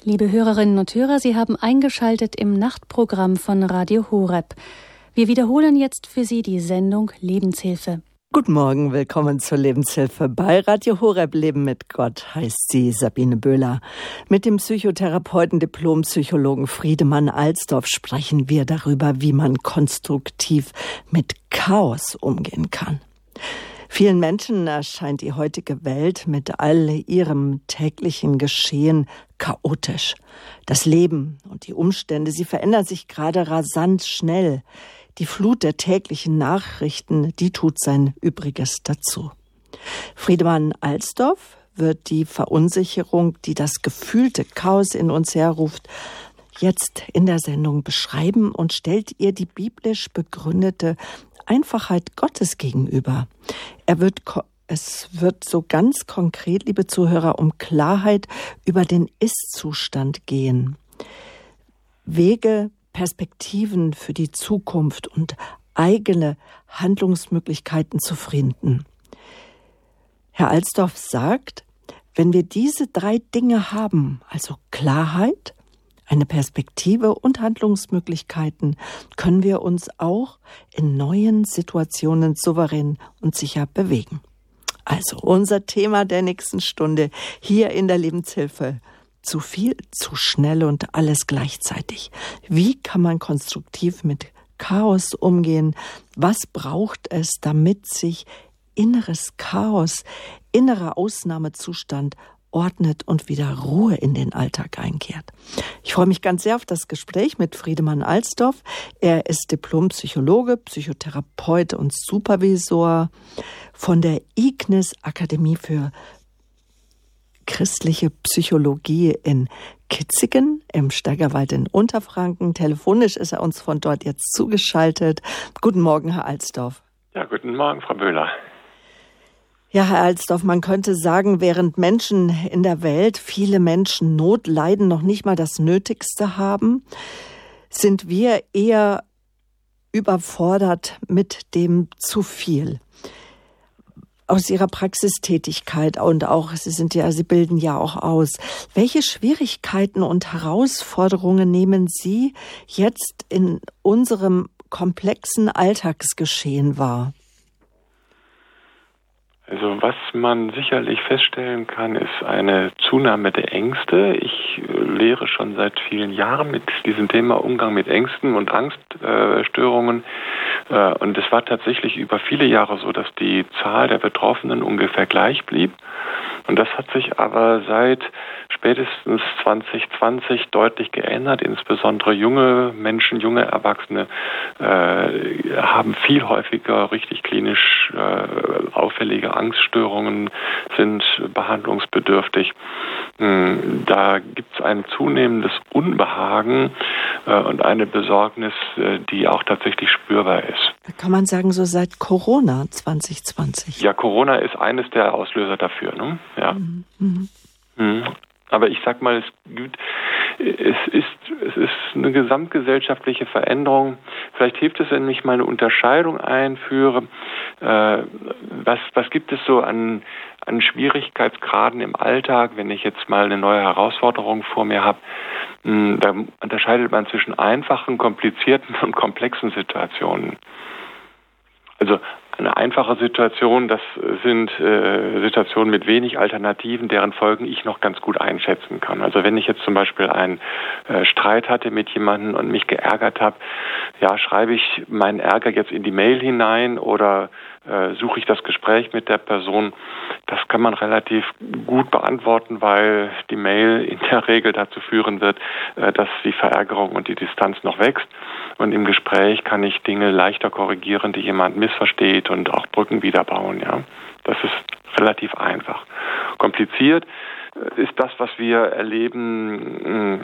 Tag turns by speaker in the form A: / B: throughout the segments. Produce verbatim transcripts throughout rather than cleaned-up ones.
A: Liebe Hörerinnen und Hörer, Sie haben eingeschaltet im Nachtprogramm von Radio Horeb. Wir wiederholen jetzt für Sie die Sendung Lebenshilfe.
B: Guten Morgen, willkommen zur Lebenshilfe bei Radio Horeb. Leben mit Gott heißt sie, Sabine Böhler. Mit dem Psychotherapeuten, Diplompsychologen Friedemann Alsdorf sprechen wir darüber, wie man konstruktiv mit Chaos umgehen kann. Vielen Menschen erscheint die heutige Welt mit all ihrem täglichen Geschehen chaotisch. Das Leben und die Umstände, sie verändern sich gerade rasant schnell. Die Flut der täglichen Nachrichten, die tut sein Übriges dazu. Friedemann Alsdorf wird die Verunsicherung, die das gefühlte Chaos in uns herruft, jetzt in der Sendung beschreiben und stellt ihr die biblisch begründete Einfachheit Gottes gegenüber. Er wird, es wird so ganz konkret, liebe Zuhörer, um Klarheit über den Ist-Zustand gehen. Wege, Perspektiven für die Zukunft und eigene Handlungsmöglichkeiten zu finden. Herr Alsdorf sagt, wenn wir diese drei Dinge haben, also Klarheit, eine Perspektive und Handlungsmöglichkeiten, können wir uns auch in neuen Situationen souverän und sicher bewegen. Also unser Thema der nächsten Stunde hier in der Lebenshilfe. Zu viel, zu schnell und alles gleichzeitig. Wie kann man konstruktiv mit Chaos umgehen? Was braucht es, damit sich inneres Chaos, innerer Ausnahmezustand ordnet und wieder Ruhe in den Alltag einkehrt? Ich freue mich ganz sehr auf das Gespräch mit Friedemann Alsdorf. Er ist Diplompsychologe, Psychotherapeut und Supervisor von der I G N I S Akademie für christliche Psychologie in Kitzigen im Steigerwald in Unterfranken. Telefonisch ist er uns von dort jetzt zugeschaltet. Guten Morgen, Herr Alsdorf.
C: Ja, guten Morgen, Frau Böhler.
B: Ja, Herr Alsdorf, man könnte sagen, während Menschen in der Welt, viele Menschen Not leiden, noch nicht mal das Nötigste haben, sind wir eher überfordert mit dem zu viel. Aus Ihrer Praxistätigkeit und auch, Sie sind ja, Sie bilden ja auch aus. Welche Schwierigkeiten und Herausforderungen nehmen Sie jetzt in unserem komplexen Alltagsgeschehen wahr?
C: Also was man sicherlich feststellen kann, ist eine Zunahme der Ängste. Ich lehre schon seit vielen Jahren mit diesem Thema Umgang mit Ängsten und Angststörungen. Und es war tatsächlich über viele Jahre so, dass die Zahl der Betroffenen ungefähr gleich blieb. Und das hat sich aber seit spätestens zwanzig zwanzig deutlich geändert. Insbesondere junge Menschen, junge Erwachsene äh, haben viel häufiger richtig klinisch äh, auffällige Angststörungen, sind behandlungsbedürftig. Da gibt es ein zunehmendes Unbehagen äh, und eine Besorgnis, äh, die auch tatsächlich spürbar ist.
B: Da kann man sagen, so seit Corona zwanzig zwanzig.
C: Ja, Corona ist eines der Auslöser dafür, ne? Ja. Mhm. Mhm. Aber ich sag mal, es gibt, es ist, es ist eine gesamtgesellschaftliche Veränderung. Vielleicht hilft es, wenn ich mal eine Unterscheidung einführe. Äh, was, was gibt es so an, an Schwierigkeitsgraden im Alltag, wenn ich jetzt mal eine neue Herausforderung vor mir habe? Da unterscheidet man zwischen einfachen, komplizierten und komplexen Situationen. Also eine einfache Situation, das sind äh, Situationen mit wenig Alternativen, deren Folgen ich noch ganz gut einschätzen kann. Also wenn ich jetzt zum Beispiel einen äh, Streit hatte mit jemandem und mich geärgert habe, ja, schreibe ich meinen Ärger jetzt in die Mail hinein oder äh, suche ich das Gespräch mit der Person? Das kann man relativ gut beantworten, weil die Mail in der Regel dazu führen wird, äh, dass die Verärgerung und die Distanz noch wächst. Und im Gespräch kann ich Dinge leichter korrigieren, die jemand missversteht und auch Brücken wieder bauen. Ja, das ist relativ einfach. Kompliziert ist das, was wir erleben,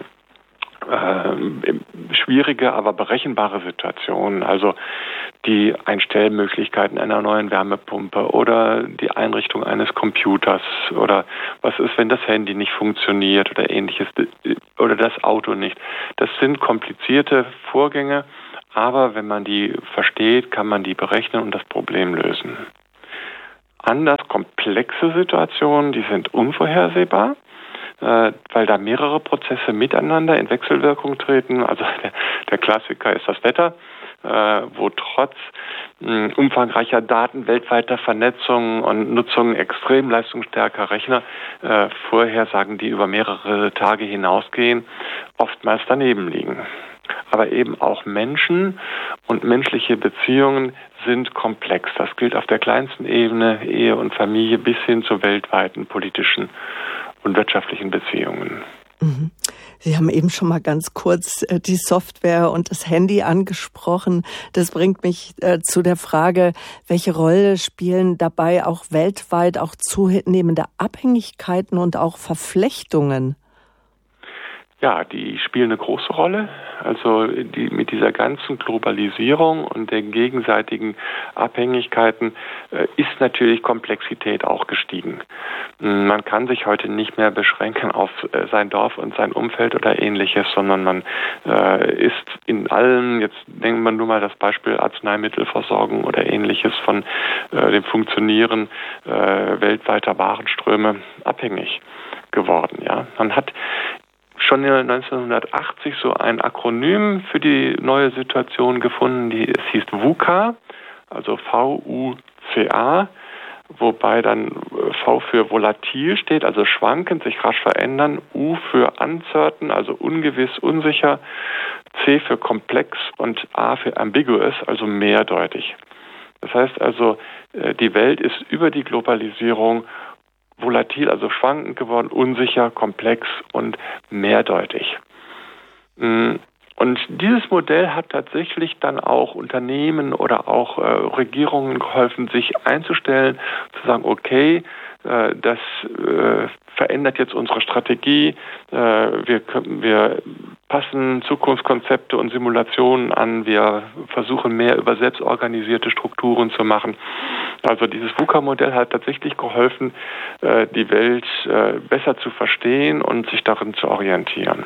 C: äh, schwierige, aber berechenbare Situationen. Also die Einstellmöglichkeiten einer neuen Wärmepumpe oder die Einrichtung eines Computers oder was ist, wenn das Handy nicht funktioniert oder ähnliches oder das Auto nicht. Das sind komplizierte Vorgänge, aber wenn man die versteht, kann man die berechnen und das Problem lösen. Anders komplexe Situationen, die sind unvorhersehbar. äh, weil da mehrere Prozesse miteinander in Wechselwirkung treten. Also der, der Klassiker ist das Wetter, äh, wo trotz mh, umfangreicher Daten, weltweiter Vernetzung und Nutzung extrem leistungsstärker Rechner äh, Vorhersagen, die über mehrere Tage hinausgehen, oftmals daneben liegen. Aber eben auch Menschen und menschliche Beziehungen sind komplex. Das gilt auf der kleinsten Ebene, Ehe und Familie, bis hin zu weltweiten politischen und wirtschaftlichen Beziehungen.
B: Mhm. Sie haben eben schon mal ganz kurz äh, die Software und das Handy angesprochen. Das bringt mich äh, zu der Frage, welche Rolle spielen dabei auch weltweit auch zunehmende Abhängigkeiten und auch Verflechtungen?
C: Ja, die spielen eine große Rolle. Also die, mit dieser ganzen Globalisierung und den gegenseitigen Abhängigkeiten äh, ist natürlich Komplexität auch gestiegen. Man kann sich heute nicht mehr beschränken auf äh, sein Dorf und sein Umfeld oder Ähnliches, sondern man äh, ist in allen, jetzt denkt man nur mal das Beispiel Arzneimittelversorgung oder Ähnliches, von äh, dem Funktionieren äh, weltweiter Warenströme abhängig geworden. Ja, man hat schon neunzehnhundertachtzig so ein Akronym für die neue Situation gefunden, die, es hieß VUCA, also V U C A, wobei dann V für volatil steht, also schwankend, sich rasch verändern, U für uncertain, also ungewiss, unsicher, C für komplex und A für ambiguous, also mehrdeutig. Das heißt also, die Welt ist über die Globalisierung volatil, also schwankend geworden, unsicher, komplex und mehrdeutig. Und dieses Modell hat tatsächlich dann auch Unternehmen oder auch äh, Regierungen geholfen, sich einzustellen, zu sagen, okay, äh, das äh, verändert jetzt unsere Strategie, äh, wir, wir passen Zukunftskonzepte und Simulationen an, wir versuchen mehr über selbstorganisierte Strukturen zu machen. Also dieses VUCA-Modell hat tatsächlich geholfen, äh, die Welt äh, besser zu verstehen und sich darin zu orientieren.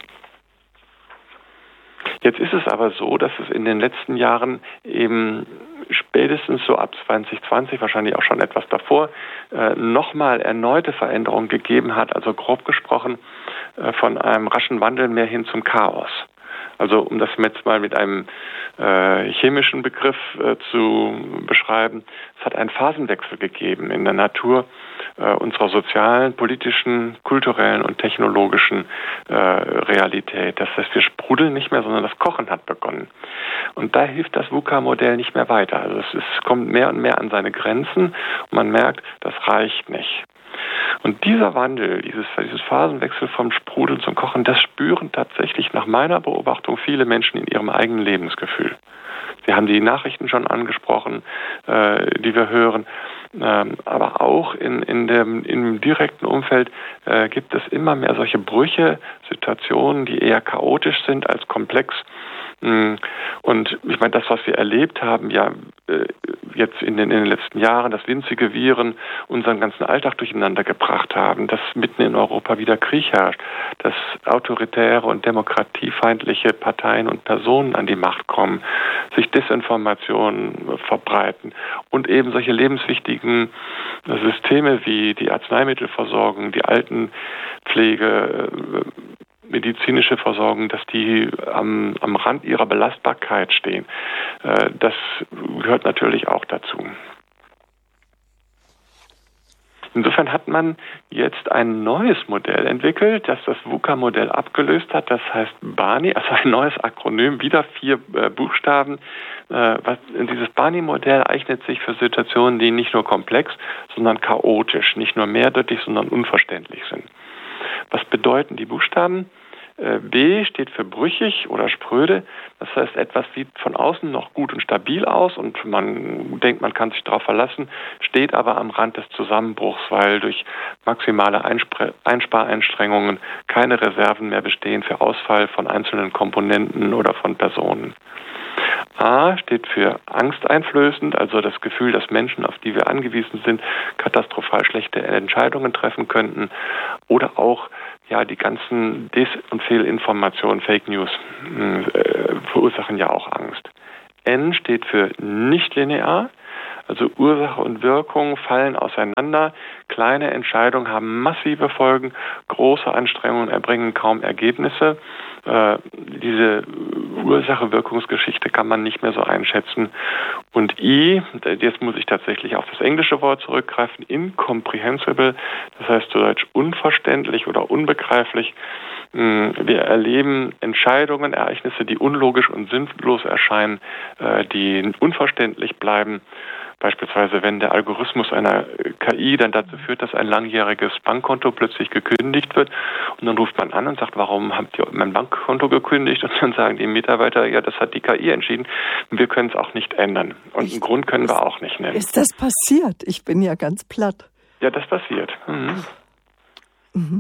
C: Jetzt ist es aber so, dass es in den letzten Jahren eben spätestens so ab zwanzig zwanzig, wahrscheinlich auch schon etwas davor, äh, nochmal erneute Veränderungen gegeben hat, also grob gesprochen äh, von einem raschen Wandel mehr hin zum Chaos. Also um das jetzt mal mit einem äh, chemischen Begriff äh, zu beschreiben, es hat einen Phasenwechsel gegeben in der Natur äh, unserer sozialen, politischen, kulturellen und technologischen äh, Realität. Das heißt, wir sprudeln nicht mehr, sondern das Kochen hat begonnen. Und da hilft das VUCA-Modell nicht mehr weiter. Also es, es kommt mehr und mehr an seine Grenzen und man merkt, das reicht nicht. Und dieser Wandel, dieses, dieses Phasenwechsel vom Sprudeln zum Kochen, das spüren tatsächlich nach meiner Beobachtung viele Menschen in ihrem eigenen Lebensgefühl. Sie haben die Nachrichten schon angesprochen, äh, die wir hören, ähm, aber auch in, in dem, im direkten Umfeld äh, gibt es immer mehr solche Brüche, Situationen, die eher chaotisch sind als komplex. Und ich meine, das, was wir erlebt haben, ja jetzt in den, in den letzten Jahren, dass winzige Viren unseren ganzen Alltag durcheinander gebracht haben, dass mitten in Europa wieder Krieg herrscht, dass autoritäre und demokratiefeindliche Parteien und Personen an die Macht kommen, sich Desinformationen verbreiten und eben solche lebenswichtigen Systeme wie die Arzneimittelversorgung, die Altenpflege, medizinische Versorgung, dass die am, am Rand ihrer Belastbarkeit stehen. Äh, das gehört natürlich auch dazu. Insofern hat man jetzt ein neues Modell entwickelt, das das VUCA-Modell abgelöst hat. Das heißt BANI, also ein neues Akronym, wieder vier äh, Buchstaben. Äh, was, dieses BANI-Modell eignet sich für Situationen, die nicht nur komplex, sondern chaotisch, nicht nur mehrdeutig, sondern unverständlich sind. Was bedeuten die Buchstaben? B steht für brüchig oder spröde. Das heißt, etwas sieht von außen noch gut und stabil aus und man denkt, man kann sich darauf verlassen, steht aber am Rand des Zusammenbruchs, weil durch maximale Einspr- Einspareinstrengungen keine Reserven mehr bestehen für Ausfall von einzelnen Komponenten oder von Personen. A steht für angsteinflößend, also das Gefühl, dass Menschen, auf die wir angewiesen sind, katastrophal schlechte Entscheidungen treffen könnten oder auch ja die ganzen Des- und Fehlinformationen, Fake News äh, verursachen ja auch Angst. N steht für nicht linear, Also Ursache und Wirkung fallen auseinander. Kleine Entscheidungen haben massive Folgen. Große Anstrengungen erbringen kaum Ergebnisse. Äh, diese Ursache-Wirkungsgeschichte kann man nicht mehr so einschätzen. Und I, jetzt muss ich tatsächlich auf das englische Wort zurückgreifen, incomprehensible, das heißt zu Deutsch unverständlich oder unbegreiflich. Wir erleben Entscheidungen, Ereignisse, die unlogisch und sinnlos erscheinen, die unverständlich bleiben. Beispielsweise, wenn der Algorithmus einer K I dann dazu führt, dass ein langjähriges Bankkonto plötzlich gekündigt wird und dann ruft man an und sagt, warum habt ihr mein Bankkonto gekündigt? Und dann sagen die Mitarbeiter, ja, das hat die K I entschieden und wir können es auch nicht ändern. Und ich, einen Grund können wir auch nicht nennen.
B: Ist das passiert? Ich bin ja ganz platt.
C: Ja, das passiert. Mhm. Mhm.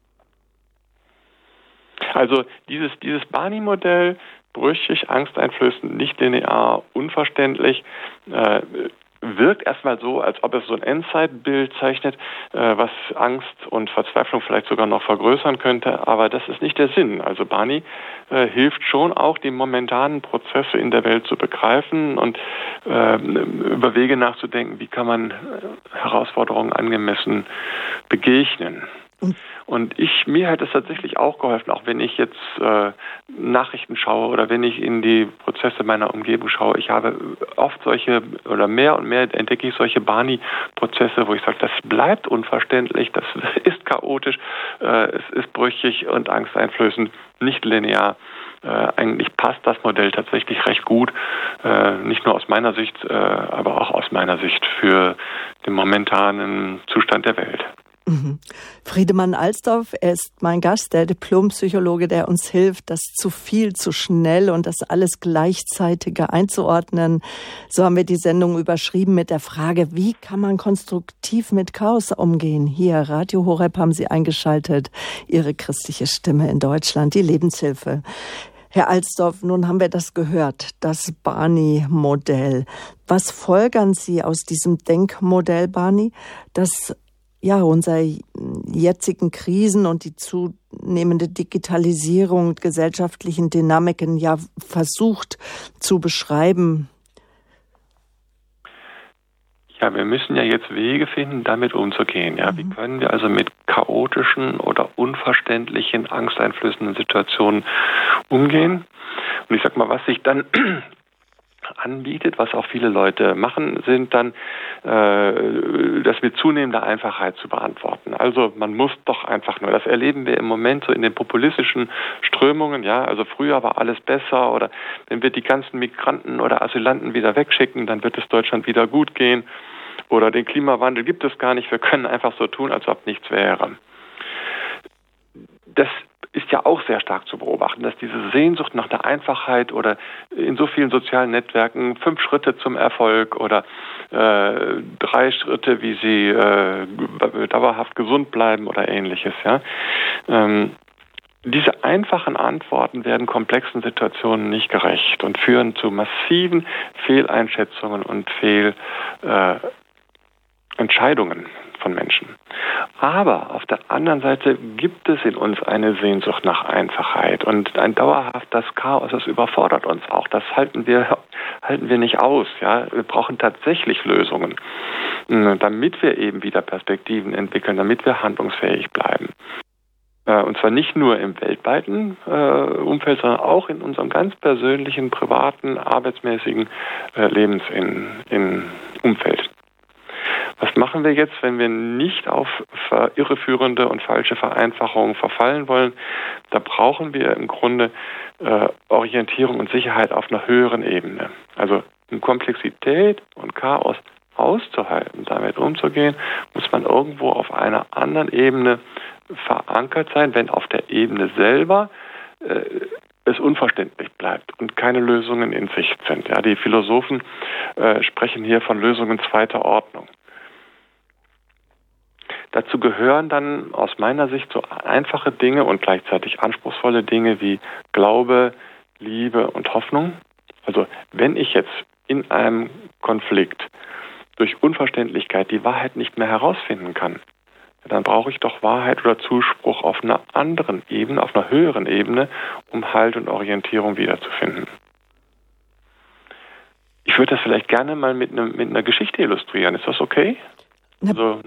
C: Also dieses, dieses Barney-Modell, brüchig, angsteinflößend, nicht linear, unverständlich, äh, wirkt erstmal so, als ob es so ein Endzeitbild zeichnet, äh, was Angst und Verzweiflung vielleicht sogar noch vergrößern könnte, aber das ist nicht der Sinn. Also Barney äh, hilft schon auch, die momentanen Prozesse in der Welt zu begreifen und äh, über Wege nachzudenken, wie kann man äh, Herausforderungen angemessen begegnen. Und ich, mir hat es tatsächlich auch geholfen, auch wenn ich jetzt äh, Nachrichten schaue oder wenn ich in die Prozesse meiner Umgebung schaue. Ich habe oft solche oder mehr und mehr entdecke ich solche Barney-Prozesse, wo ich sage, das bleibt unverständlich, das ist chaotisch, äh, es ist brüchig und angsteinflößend, nicht linear. Äh, eigentlich passt das Modell tatsächlich recht gut, äh, nicht nur aus meiner Sicht, äh, aber auch aus meiner Sicht für den momentanen Zustand der Welt.
B: Mhm. Friedemann Alsdorf, er ist mein Gast, der Diplompsychologe, der uns hilft, das zu viel, zu schnell und das alles Gleichzeitige einzuordnen. So haben wir die Sendung überschrieben mit der Frage, wie kann man konstruktiv mit Chaos umgehen? Hier, Radio Horeb haben Sie eingeschaltet, Ihre christliche Stimme in Deutschland, die Lebenshilfe. Herr Alsdorf, nun haben wir das gehört, das Barney-Modell. Was folgern Sie aus diesem Denkmodell Barney, das ja, unsere jetzigen Krisen und die zunehmende Digitalisierung und gesellschaftlichen Dynamiken ja versucht zu beschreiben?
C: Ja, wir müssen ja jetzt Wege finden, damit umzugehen. Ja, mhm. Wie können wir also mit chaotischen oder unverständlichen, angsteinflößenden Situationen umgehen? Und ich sag mal, was sich dann anbietet, was auch viele Leute machen, sind dann, äh, das mit zunehmender Einfachheit zu beantworten. Also man muss doch einfach nur, das erleben wir im Moment so in den populistischen Strömungen, ja, also früher war alles besser oder wenn wir die ganzen Migranten oder Asylanten wieder wegschicken, dann wird es Deutschland wieder gut gehen oder den Klimawandel gibt es gar nicht, wir können einfach so tun, als ob nichts wäre. Das ist ja auch sehr stark zu beobachten, dass diese Sehnsucht nach der Einfachheit oder in so vielen sozialen Netzwerken fünf Schritte zum Erfolg oder äh, drei Schritte, wie sie äh, dauerhaft gesund bleiben oder ähnliches. Ja, ähm, diese einfachen Antworten werden komplexen Situationen nicht gerecht und führen zu massiven Fehleinschätzungen und Fehlentscheidungen von Menschen. Aber auf der anderen Seite gibt es in uns eine Sehnsucht nach Einfachheit und ein dauerhaftes Chaos, das überfordert uns auch. Das halten wir, halten wir nicht aus. Ja? Wir brauchen tatsächlich Lösungen, damit wir eben wieder Perspektiven entwickeln, damit wir handlungsfähig bleiben. Und zwar nicht nur im weltweiten äh, Umfeld, sondern auch in unserem ganz persönlichen, privaten, arbeitsmäßigen äh, Lebens in, in Umfeld. Was machen wir jetzt, wenn wir nicht auf irreführende und falsche Vereinfachungen verfallen wollen? Da brauchen wir im Grunde äh, Orientierung und Sicherheit auf einer höheren Ebene. Also um Komplexität und Chaos auszuhalten, damit umzugehen, muss man irgendwo auf einer anderen Ebene verankert sein, wenn auf der Ebene selber äh, es unverständlich bleibt und keine Lösungen in Sicht sind. Ja, die Philosophen äh, sprechen hier von Lösungen zweiter Ordnung. Dazu gehören dann aus meiner Sicht so einfache Dinge und gleichzeitig anspruchsvolle Dinge wie Glaube, Liebe und Hoffnung. Also wenn ich jetzt in einem Konflikt durch Unverständlichkeit die Wahrheit nicht mehr herausfinden kann, dann brauche ich doch Wahrheit oder Zuspruch auf einer anderen Ebene, auf einer höheren Ebene, um Halt und Orientierung wiederzufinden. ich würde das vielleicht gerne mal mit, ne, mit einer Geschichte illustrieren. Ist das okay?
B: Na,
C: also,